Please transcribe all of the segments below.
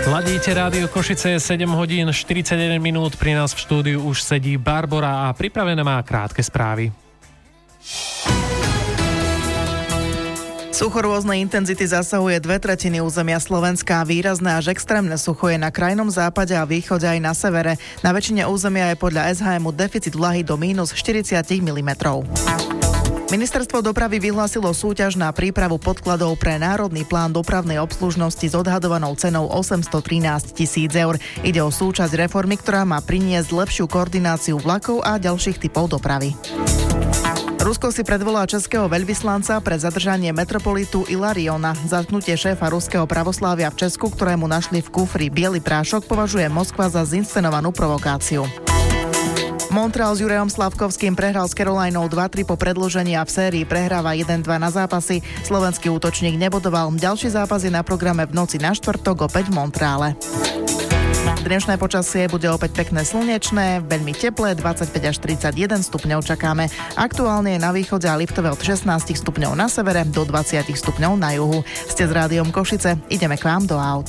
Ladíte Rádio Košice, 7 hodín 41 minút, pri nás v štúdiu už sedí Barbora a pripravené má krátke správy. Sucho rôznej intenzity zasahuje 2/3 územia Slovenska. Výrazné až extrémne sucho je na krajnom západe a východe aj na severe. Na väčšine územia je podľa SHM deficit vlahy do -40 mm. Ministerstvo dopravy vyhlásilo súťaž na prípravu podkladov pre Národný plán dopravnej obslužnosti s odhadovanou cenou 813 000 eur. Ide o súčasť reformy, ktorá má priniesť lepšiu koordináciu vlakov a ďalších typov dopravy. Rusko si predvolá českého veľvyslanca pre zadržanie metropolitu Ilariona. Zatknutie šéfa ruského pravoslávia v Česku, ktorému našli v kufri biely prášok, považuje Moskva za zinscenovanú provokáciu. Montreal s Jurajom Slavkovským prehral s Carolinou 2-3 po predĺžení a v sérii prehráva 1-2 na zápasy. Slovenský útočník nebodoval. Ďalší zápas je na programe v noci na štvrtok opäť v Montreale. Dnešné počasie bude opäť pekné slnečné, veľmi teplé, 25 až 31 stupňov čakáme. Aktuálne je na východe a liftové od 16 stupňov na severe do 20 stupňov na juhu. Ste s Rádiom Košice, ideme k vám do aut.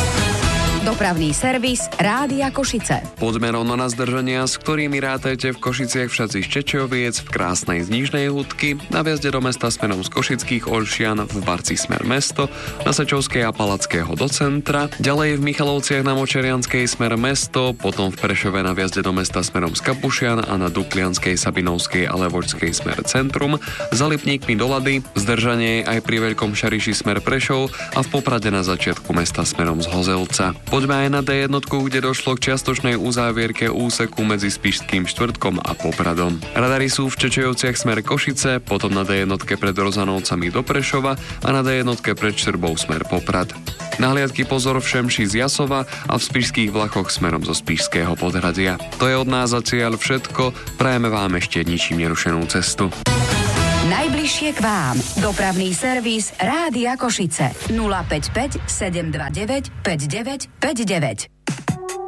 Dopravný servis Rádia Košice. Poďme rovno na zdržania, s ktorými rátajte v Košiciach všetci z Čečoviec, v krásnej Znižnej Hudky, na vjazde do mesta smerom z Košických Olšian, v Barci smer mesto, na Sečovskej a Palackého do centra, ďalej v Michalovciach na Močerianskej smer mesto, potom v Prešove na vjazde do mesta smerom z Kapušian a na Duklianskej, Sabinovskej a Levočskej smer centrum, za Lipníkmi do Lady, zdržanie aj pri Veľkom Šariši smer Prešov a v Poprade na začiatku mesta smerom z Hozelca. Poďme aj na D1, kde došlo k čiastočnej uzávierke úseku medzi Spišským Štvrtkom a Popradom. Radary sú v Čečejovciach smer Košice, potom na D1 pred Rozanovcami do Prešova a na D1 pred Štrbou smer Poprad. Nahliadky pozor v Šemši z Jasova a v Spišských Vlachoch smerom zo Spišského Podhradia. To je od nás zatiaľ všetko, prajeme vám ešte ničím nerušenú cestu. Najbližšie k vám. Dopravný servis Rádia Košice. 055 729 5959.